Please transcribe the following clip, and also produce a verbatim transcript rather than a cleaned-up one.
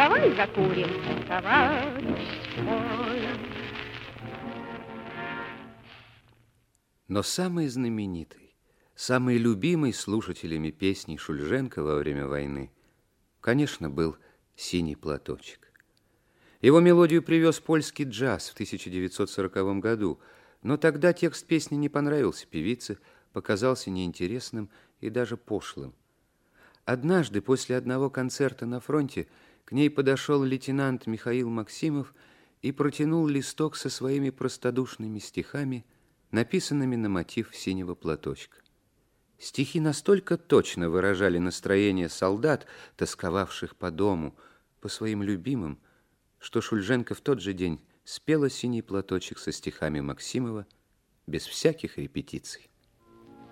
давай закурим, товарищ мой. Но самый знаменитый, самый любимый слушателями песней Шульженко во время войны, конечно, был «Синий платочек». Его мелодию привез польский джаз в тысяча девятьсот сороковом году, но тогда текст песни не понравился певице, показался неинтересным и даже пошлым. Однажды после одного концерта на фронте к ней подошел лейтенант Михаил Максимов и протянул листок со своими простодушными стихами, написанными на мотив «Синего платочка». Стихи настолько точно выражали настроение солдат, тосковавших по дому, по своим любимым, что Шульженко в тот же день спела «Синий платочек» со стихами Максимова без всяких репетиций.